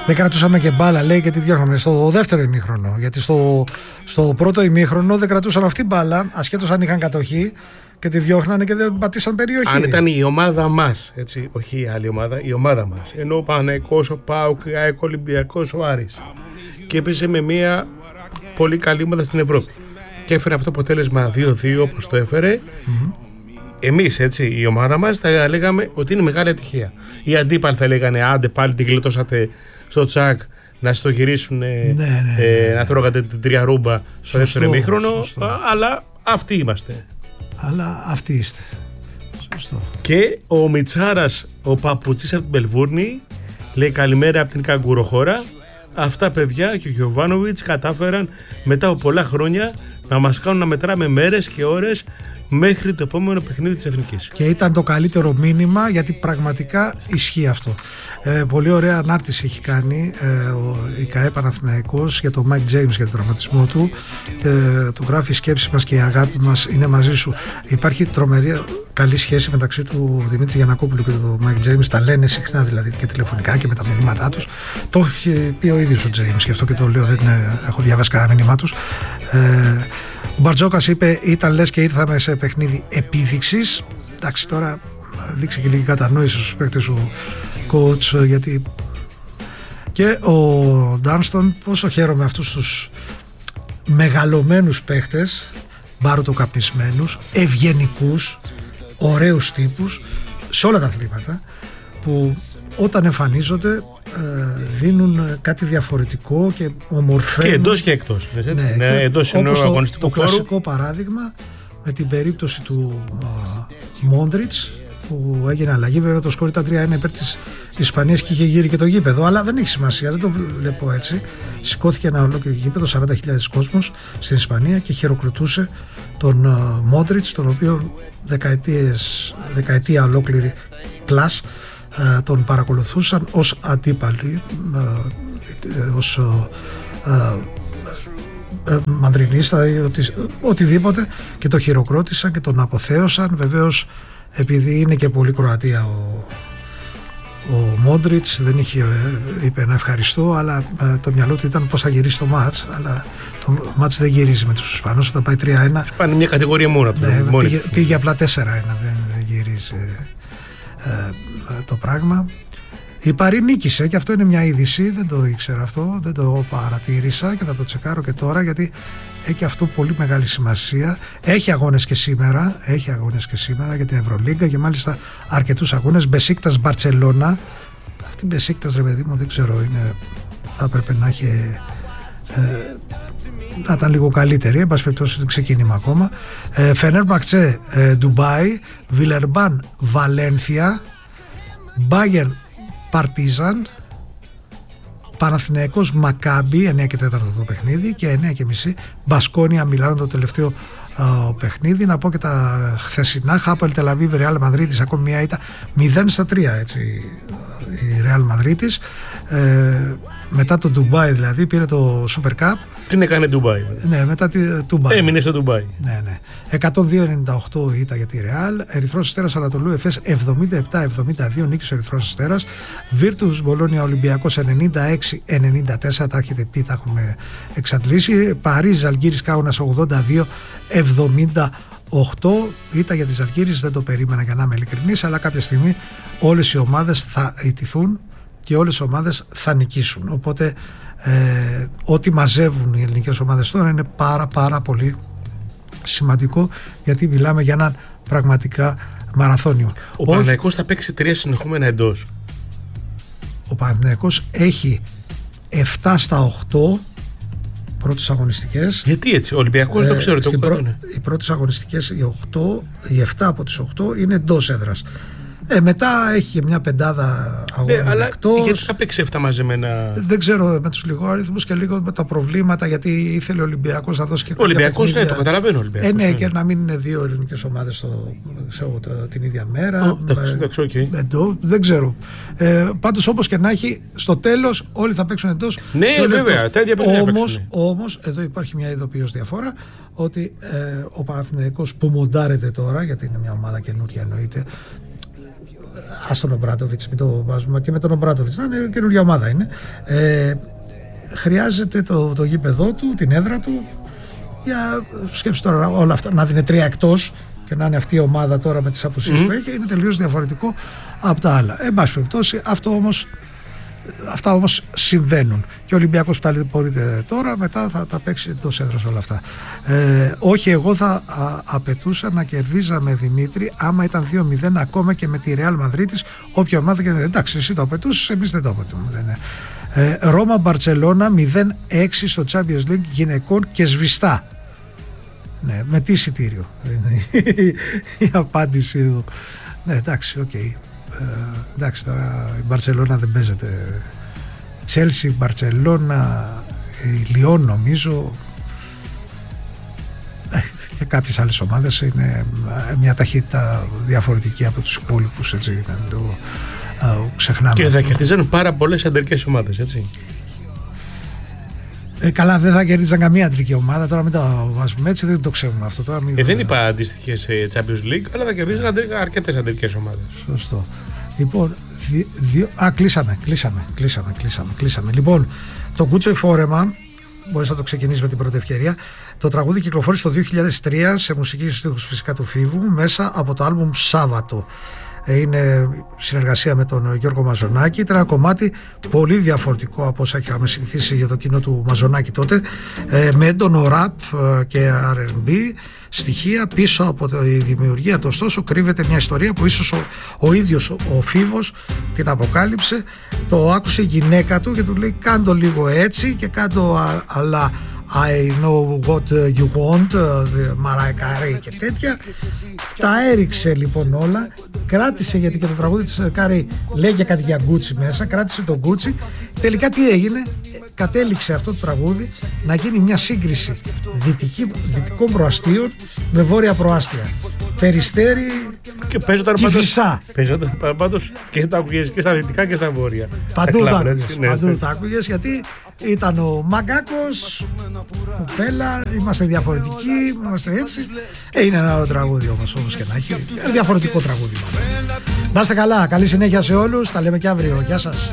Δεν κρατούσαμε και μπάλα, λέει, και τη διώχναμε στο δεύτερο ημίχρονο. Γιατί στο πρώτο ημίχρονο δεν κρατούσαν αυτή μπάλα, ασχέτως αν είχαν κατοχή, και τη διώχνανε και δεν πατήσαν περιοχή. Αν ήταν η ομάδα μας, έτσι, όχι η άλλη ομάδα, η ομάδα μας. Ενώ ο Παναθηναϊκός, ο ΠΑΟΚ, ο Ολυμπιακός, ο Άρης. Και έπαιζε με μια πολύ καλή ομάδα στην Ευρώπη. Και έφερε αυτό το αποτέλεσμα 2-2 όπως το έφερε. Εμείς, έτσι, η ομάδα μας θα λέγαμε ότι είναι μεγάλη ατυχία. Οι αντίπαλοι θα λέγανε άντε πάλι την γλιτώσατε στο τσακ να στο γυρίσουν, να τρώγατε την τρία ρούμπα στο δεύτερο ημίχρονο. Αλλά αυτοί είμαστε. Αλλά αυτοί είστε. Σωστό. Και ο Μιτσάρας, ο παπουτσής από την Μελβούρνη, λέει καλημέρα από την καγκουροχώρα. Αυτά παιδιά και ο Γιοβάνοβιτς κατάφεραν μετά από πολλά χρόνια να μας κάνουν να μετράμε μέρες και ώρες μέχρι το επόμενο παιχνίδι της Εθνικής. Και ήταν το καλύτερο μήνυμα, γιατί πραγματικά ισχύει αυτό. Πολύ ωραία ανάρτηση έχει κάνει η ΚΑΕ Παναθηναϊκός για τον Μάικ Τζέιμς, για τον τραυματισμό του. Του γράφει: η σκέψη μας και η αγάπη μας είναι μαζί σου. Υπάρχει τρομερή καλή σχέση μεταξύ του Δημήτρη Γιαννακόπουλου και του Μάικ Τζέιμς. Τα λένε συχνά δηλαδή και τηλεφωνικά και με τα μηνύματά τους. Το έχει πει ο ίδιος ο Τζέιμς, γι' αυτό και το λέω, δεν έχω διαβάσει κανένα μήνυμά τους. Ο Μπαρτζόκας είπε: ήταν λες και ήρθαμε σε παιχνίδι επίδειξης. Εντάξει, τώρα δείξει και λίγη κατανόηση στους παίκτες του coach, γιατί και ο Ντάνστον, πόσο χαίρομαι αυτούς τους μεγαλωμένους παίκτες, μπάρωτοκαπνισμένους, ευγενικούς, ωραίους τύπους σε όλα τα αθλήματα, που όταν εμφανίζονται δίνουν κάτι διαφορετικό και ομορφαίνουν. Και εντός και εκτός. Ναι, εντός όπως αγωνιστικού το κλασικό παράδειγμα με την περίπτωση του Μόντριτς, που έγινε αλλαγή. Βέβαια το σκορ ήταν 3-1 υπέρ της Ισπανίας και είχε γύρει και το γήπεδο, αλλά δεν έχει σημασία, δεν το βλέπω έτσι. Σηκώθηκε ένα ολόκληρο γήπεδο, 40.000 κόσμος στην Ισπανία, και χειροκροτούσε τον Μόντριτς, τον οποίο δεκαετία ολόκληρη πλάς τον παρακολουθούσαν ως αντίπαλοι, ως μανδρινίστα ή οτιδήποτε, και το χειροκρότησαν και τον αποθέωσαν. Βεβαίως, επειδή είναι και πολύ Κροατία ο Μόντριτς, δεν είπε να ευχαριστώ, αλλά το μυαλό του ήταν πώς θα γυρίσει το μάτς. Αλλά το μάτς δεν γυρίζει με τους Ισπανούς, όταν πάει 3-1 πάνε μια κατηγορία μόνο. Πήγε απλά 4-1, δεν γυρίζει το πράγμα. Η Παρί νίκησε, και αυτό είναι μια είδηση, δεν το ήξερα αυτό, δεν το παρατήρησα και θα το τσεκάρω και τώρα, γιατί έχει αυτό πολύ μεγάλη σημασία. Έχει αγώνες και σήμερα για την Ευρωλίγκα, και μάλιστα αρκετούς αγώνες. Μπεσίκτας Μπαρτσελώνα. Αυτή η Μπεσίκτας, ρε παιδί μου, δεν ξέρω, θα έπρεπε να έχει να ήταν λίγο καλύτερη, εν πάση περιπτώσει, το ξεκίνημα ακόμα. Φενέρμπαχτσε Ντουμπάι, Βιλερμπάν Βαλένθια, Μπάγερν Παρτίζαν, Παναθηναϊκός Μακάμπι, 9 και 4 το παιχνίδι, και 9 και μισή Μπασκόνια Μιλάνο το τελευταίο παιχνίδι. Να πω και τα χθεσινά: Χάπελ Τελαβίβ Ρεάλ Μαδρίτης, ακόμη μια ήττα, 0-3 έτσι η Ρεάλ Μαδρίτης. Μετά το Ντουμπάι δηλαδή πήρε το Super Cup. Τι έκανε Ντουμπάι? Ναι, μετά τη Ντουμπάι. Έμεινε στο Ντουμπάι. Ναι. 102-98 ήττα για τη Ρεάλ. Ερυθρός Αστέρας Ανατολού Εφές 77-72 νίκησε ο Ερυθρός Αστέρας. Βίρτους Μπολόνια Ολυμπιακός 96-94, τα έχετε πει, τα έχουμε εξαντλήσει. Παρίζ Ζαλγκίρις Κάουνας 82-78 ήττα για τις Ζαλγκίρις. Δεν το περίμενα, για να είμαι ειλικρινής, αλλά κάποια στιγμή όλες οι ομάδες θα ιτηθούν και όλες οι ομάδες θα νικήσουν. Οπότε ό,τι μαζεύουν οι ελληνικές ομάδες τώρα είναι πάρα πολύ σημαντικό, γιατί μιλάμε για έναν πραγματικά μαραθώνιο. Ο Παναθηναϊκός θα παίξει 3 συνεχόμενα εντός. Ο Παναθηναϊκός έχει 7 στα 8 πρώτες αγωνιστικές. Γιατί έτσι? Ο Ολυμπιακός δεν ξέρω. Οι πρώτες αγωνιστικές, οι 7 από τις 8 είναι εντός έδρας. Μετά έχει και μια πεντάδα αγώνων εκτός. Γιατί θα παίξει 7 μαζεμένα? Δεν ξέρω, με τους λιγόαριθμους και λίγο με τα προβλήματα, γιατί ήθελε ο Ολυμπιακός να δώσει και ο Ολυμπιακός, ναι, το καταλαβαίνω. Ο Ολυμπιακός, ναι, και να μην είναι 2 ελληνικές ομάδες την ίδια μέρα. Δεν ξέρω. Πάντως, όπως και να έχει, στο τέλος όλοι θα παίξουν εντός. Ναι, βέβαια. Όμως, εδώ υπάρχει μια ειδοποιώς διαφορά, ότι ο Παναθηναϊκός που μοντάρεται τώρα, γιατί είναι μια ομάδα καινούρια εννοείται, Άστον Ομπράντοβιτς, μην το βάζουμε, και με τον Ομπράντοβιτς, είναι καινούργια ομάδα είναι. Χρειάζεται το γήπεδό του, την έδρα του, για σκέψη τώρα όλα αυτά, να δίνει 3 εκτός και να είναι αυτή η ομάδα τώρα με τις απουσίες που έχει, είναι τελείως διαφορετικό από τα άλλα. Εν πάση περιπτώσει, αυτά όμως συμβαίνουν. Και ο Ολυμπιακός ταλαιπωρείται τώρα, μετά θα παίξει εντός έδρας όλα αυτά. Όχι, εγώ θα απαιτούσα να κερδίζαμε, Δημήτρη, άμα ήταν 2-0 ακόμα και με τη Ρεάλ Μαδρίτης, όποια ομάδα και εντάξει, εσύ το απαιτούσες, εμείς δεν το απαιτούμε. Ρώμα Μπαρτσελώνα 0-6 στο Champions League γυναικών και σβηστά. Ναι, με τι εισιτήριο? Η απάντηση εδώ. Ναι, εντάξει, οκ. Εντάξει, τώρα η Μπαρτσελώνα δεν παίζεται. Τσέλσι, Μπαρτσελώνα, η Λιόν νομίζω και κάποιες άλλες ομάδες είναι μια ταχύτητα διαφορετική από τους υπόλοιπους, έτσι, να το ξεχνάμε. Και θα κερδίζαν πάρα πολλές αντρικές ομάδες, έτσι. Καλά, δεν θα κερδίζαν καμία αντρική ομάδα, τώρα μην το βάζουμε έτσι, δεν το ξέρουμε αυτό τώρα. Δεν είπα αντίστοιχες Champions League, αλλά θα κερδίζαν αρκετές αντρικές ομάδες. Σωστό. Λοιπόν, κλείσαμε. Λοιπόν, το Κούτσο Φόρεμα, μπορείς να το ξεκινήσεις με την πρώτη ευκαιρία. Το τραγούδι κυκλοφόρησε το 2003 σε μουσική στίχους φυσικά του Φίβου, μέσα από το άλμπουμ Σάββατο. Είναι συνεργασία με τον Γιώργο Μαζονάκη. Ήταν ένα κομμάτι πολύ διαφορετικό από όσα είχαμε συνηθίσει για το κοινό του Μαζονάκη τότε, με έντονο ραπ και R&B στοιχεία. Πίσω από τη δημιουργία του ωστόσο κρύβεται μια ιστορία που ίσως ο ίδιος ο Φίβος την αποκάλυψε. Το άκουσε η γυναίκα του και του λέει κάντο λίγο έτσι και κάντο αλλά I know what you want, Mariah Carey και τέτοια. Τα έριξε λοιπόν όλα, κράτησε, γιατί και το τραγούδι της Carey λέει για κάτι για Gucci μέσα, κράτησε το Gucci. Τελικά τι έγινε? Κατέληξε αυτό το τραγούδι να γίνει μια σύγκριση δυτικών προαστίων με βόρεια προάστια, Περιστέρι και παίζονταν πάντως και τα άκουγες και στα δυτικά και στα βόρεια. Παντού τα άκουγες, γιατί ήταν ο Μαγκάκος, ο Πέλα, είμαστε διαφορετικοί, είμαστε έτσι. Είναι ένα τραγούδι όμως και να έχει, διαφορετικό τραγούδι. Να είστε καλά, καλή συνέχεια σε όλους, τα λέμε και αύριο, γεια σας.